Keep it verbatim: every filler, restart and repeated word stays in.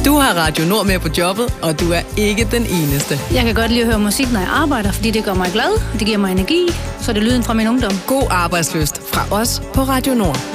Du har Radio Nord med på jobbet, og du er ikke den eneste. Jeg kan godt lide at høre musik, når jeg arbejder, fordi det gør mig glad, det giver mig energi, så det er lyden fra min ungdom. God arbejdslyst fra os på Radio Nord.